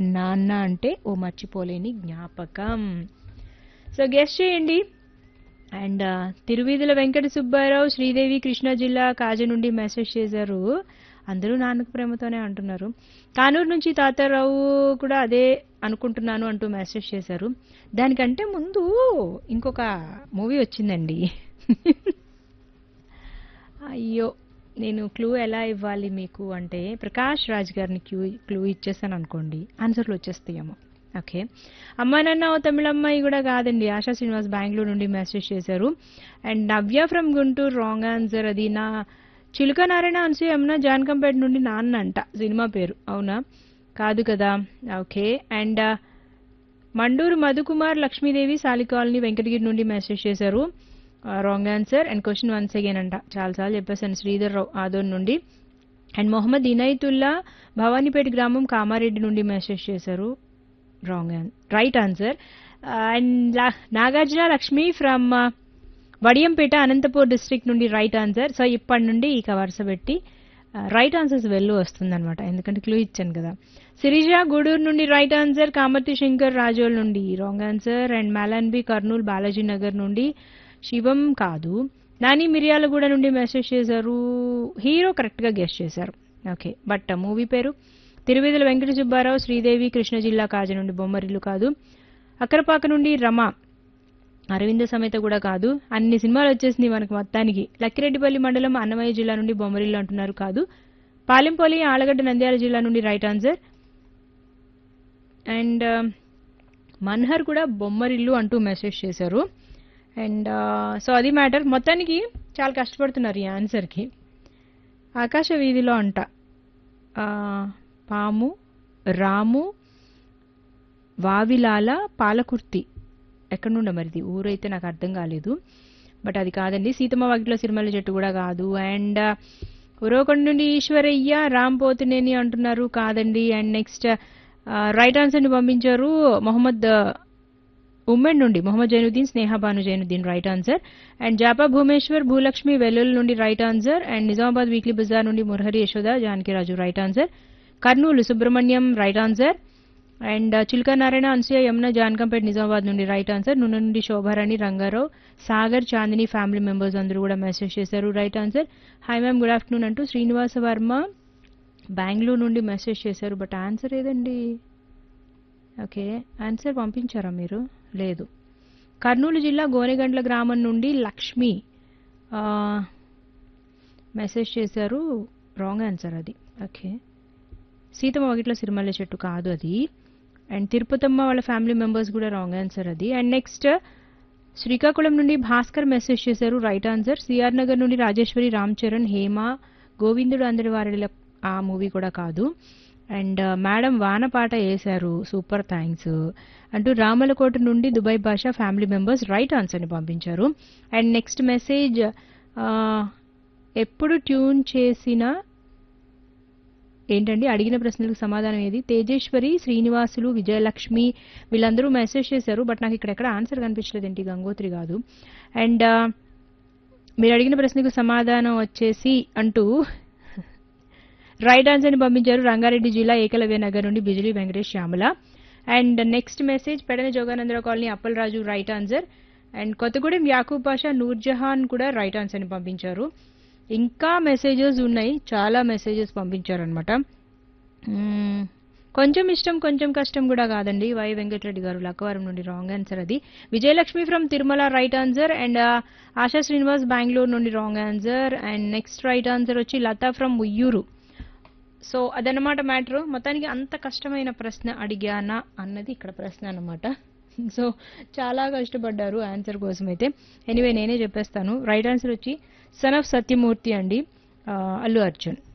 నాన్న అంటే ఓ మర్చిపోలేని జ్ఞాపకం. సో గెస్ట్ చేయండి. అండ్ తిరువీధుల వెంకట సుబ్బారావు శ్రీదేవి కృష్ణా జిల్లా కాజ నుండి మెసేజ్ చేశారు. అందరూ నాన్నకు ప్రేమతోనే అంటున్నారు. కానూరు నుంచి తాతారావు కూడా అదే అనుకుంటున్నాను అంటూ మెసేజ్ చేశారు. దానికంటే ముందు ఇంకొక మూవీ వచ్చిందండి. అయ్యో, నేను క్లూ ఎలా ఇవ్వాలి మీకు అంటే ప్రకాష్ రాజ్ గారిని క్లూ ఇచ్చేసాను అనుకోండి, ఆన్సర్లు వచ్చేస్తాయేమో. ఓకే, అమ్మా నాన్న ఓ తమిళమ్మాయి కూడా కాదండి. ఆశా శ్రీనివాస్ బెంగళూరు నుండి మెసేజ్ చేశారు. And Navya from Guntur wrong answer. అది నా చిలుక నారాయణ అన్సూయ యమున జాన్కంపేట నుండి నాన్న అంట సినిమా పేరు. అవునా? కాదు కదా. ఓకే, అండ్ మండూరు మధుకుమార్ లక్ష్మీదేవి సాలి కాలనీ వెంకటగిరి నుండి మెసేజ్ చేశారు. Wrong answer. And question once again అంట, చాలాసార్లు చెప్పేసాను. శ్రీధర్ రావు ఆదోన్ నుండి. అండ్ మొహమ్మద్ ఇనైతుల్లా భవానీపేట గ్రామం కామారెడ్డి నుండి మెసేజ్ చేశారు. Right answer. And Nagarjuna Lakshmi from Vadiyampeta Anantapur district నుండి రైట్ ఆన్సర్. సో ఇప్పటి నుండి ఇక వరుస పెట్టి రైట్ ఆన్సర్స్ వస్తుందన్నమాట, ఎందుకంటే క్లూ ఇచ్చాను కదా. సిరిజ గూడూరు నుండి రైట్ ఆన్సర్. కామతి శంకర్ రాజోల్ నుండి wrong answer. And Malanbi Kurnool Balaji Nagar నుండి శివం కాదు. నాని మిర్యాలగూడ నుండి మెసేజ్ చేశారు. హీరో కరెక్ట్గా గెస్ట్ చేశారు. ఓకే, బట్ మూవీ పేరు తిరువేదుల వెంకట సుబ్బారావు శ్రీదేవి కృష్ణ జిల్లా కాజ నుండి బొమ్మరిల్లు కాదు. అక్కరపాక నుండి రమ అరవింద సమేత కూడా కాదు. అన్ని సినిమాలు వచ్చేసింది మనకు మొత్తానికి. లక్కిరెడ్డిపల్లి మండలం అన్నమయ్య జిల్లా నుండి బొమ్మరిల్లు అంటున్నారు, కాదు. పాలెంపల్లి ఆలగడ్డ నంద్యాల జిల్లా నుండి రైట్ ఆన్సర్. అండ్ మన్హర్ కూడా బొమ్మరిల్లు అంటూ మెసేజ్ చేశారు. అండ్ సో అది మ్యాటర్. మొత్తానికి చాలా కష్టపడుతున్నారు ఈ ఆన్సర్కి. ఆకాశ వీధిలో అంట పాము రాము వావిలాల పాలకుర్తి ఎక్కడి నుండో మరిది ఊరైతే నాకు అర్థం కాలేదు, బట్ అది కాదండి. సీతమ్మ వాకిట్లో సిరిమల్ల చెట్టు కూడా కాదు. అండ్ ఉరవకొండ నుండి ఈశ్వరయ్య రామ్ పోతునేని అంటున్నారు, కాదండి. అండ్ నెక్స్ట్ రైట్ ఆన్సర్ని పంపించారు మొహమ్మద్ ఉమ్మెన్ నుండి Mohammed Zainuddin Sneha Banu Zainuddin right answer. And జాపా Bhumeshwar Bhulakshmi వెల్లుల్ నుండి right answer. And Nizamabad weekly Bazar నుండి Murahari Yashoda Janakiraju right answer. Kurnool Subrahmanyam right answer. And చిలుక నారాయణ అన్సూయ యమున జాన్కంపేట నిజామాబాద్ నుండి రైట్ ఆన్సర్. నూనె నుండి శోభారాణి రంగారావు సాగర్ చాందిని ఫ్యామిలీ మెంబర్స్ అందరూ కూడా మెసేజ్ చేశారు right answer. High ma'am good afternoon అంటూ శ్రీనివాస వర్మ బెంగళూరు నుండి మెసేజ్ చేశారు, బట్ ఆన్సర్ ఏదండి? ఓకే, ఆన్సర్ పంపించారా మీరు? లేదు. కర్నూలు జిల్లా గోనెగండ్ల గ్రామం నుండి లక్ష్మి మెసేజ్ చేశారు, రాంగ్ ఆన్సర్ అది. ఓకే, సీతమ్మ వాకిట్లో సిరిమల్ల చెట్టు కాదు అది. అండ్ తిరుపతమ్మ వాళ్ళ ఫ్యామిలీ మెంబర్స్ కూడా రాంగ్ ఆన్సర్ అది. అండ్ నెక్స్ట్ శ్రీకాకుళం నుండి భాస్కర్ మెసేజ్ చేశారు రైట్ ఆన్సర్. సిఆర్ నగర్ నుండి రాజేశ్వరి రామ్ చరణ్ హేమ గోవిందుడు అందరి వారిల ఆ మూవీ కూడా కాదు. అండ్ మేడం వానపాట వేశారు, సూపర్ థ్యాంక్స్ అంటూ రామలకోట నుండి దుబాయ్ భాషా ఫ్యామిలీ మెంబర్స్ రైట్ ఆన్సర్ని పంపించారు. అండ్ నెక్స్ట్ మెసేజ్ ఎప్పుడు ట్యూన్ చేసిన ఏంటండి అడిగిన ప్రశ్నలకు సమాధానం ఏది? తేజేశ్వరి శ్రీనివాసులు విజయలక్ష్మి వీళ్ళందరూ మెసేజ్ చేశారు, బట్ నాకు ఇక్కడెక్కడ ఆన్సర్ కనిపించలేదు ఏంటి, గంగోత్రి కాదు. అండ్ మీరు అడిగిన ప్రశ్నకు సమాధానం వచ్చేసి అంటూ రైట్ ఆన్సర్ని పంపించారు రంగారెడ్డి జిల్లా ఏకలవ్య నగర్ నుండి Bijli Venkatesh Shyamala. And next message Pedana Jogananda Rao colony Appalaraju right answer. And Kothagudem Yakub Pasha Nurjahan కూడా రైట్ ఆన్సర్ని పంపించారు. ఇంకా మెసేజెస్ ఉన్నాయి, చాలా మెసేజెస్ పంపించారనమాట. కొంచెం ఇష్టం కొంచెం కష్టం కూడా కాదండి. వై వెంకటరెడ్డి గారు లక్కవరం నుండి రాంగ్ ఆన్సర్ అది. Vijayalakshmi from Tirumala right answer. And ASHA Srinivas Bengaluru నుండి wrong answer. And next right answer వచ్చి లతా ఫ్రమ్ ఉయ్యూరు. సో అదనమాట మ్యాటర్. మొత్తానికి అంత కష్టమైన ప్రశ్న అడిగానా అన్నది ఇక్కడ ప్రశ్న అనమాట. సో చాలా కష్టపడ్డారు ఆన్సర్ కోసం అయితే. ఎనీవే నేనే చెప్పేస్తాను. రైట్ ఆన్సర్ వచ్చి సన్ ఆఫ్ సత్యమూర్తి అండి, అల్లు అర్జున్.